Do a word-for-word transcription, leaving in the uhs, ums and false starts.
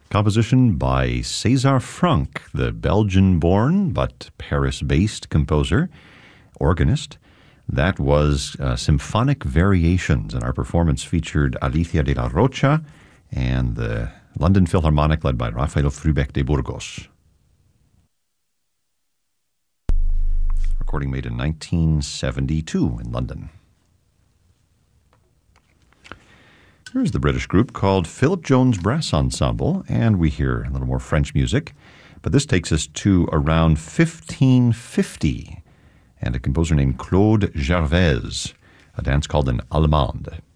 Composition by César Franck, the Belgian-born but Paris-based composer, organist. That was uh, Symphonic Variations, and our performance featured Alicia de la Rocha and the London Philharmonic led by Rafael Frubeck de Burgos. Recording made in nineteen seventy-two in London. Here's the British group called Philip Jones Brass Ensemble, and we hear a little more French music, but this takes us to around fifteen fifty, and a composer named Claude Gervaise, a dance called an Allemande.